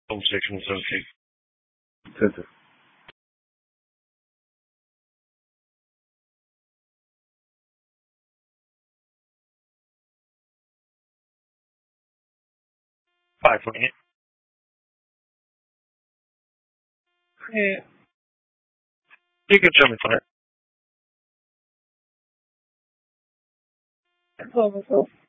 Conversation is okay. בסדר. Five for me. Yeah. You can tell me for it.